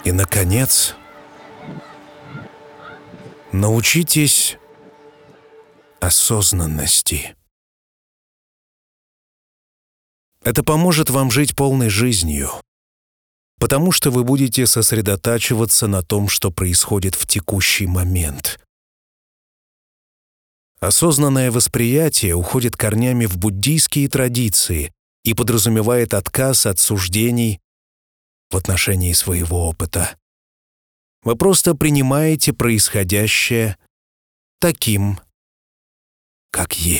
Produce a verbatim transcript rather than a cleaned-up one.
И, наконец, научитесь осознанности. Это поможет вам жить полной жизнью, потому что вы будете сосредотачиваться на том, что происходит в текущий момент. Осознанное восприятие уходит корнями в буддийские традиции и подразумевает отказ от суждений в отношении своего опыта. Вы просто принимаете происходящее таким, как есть.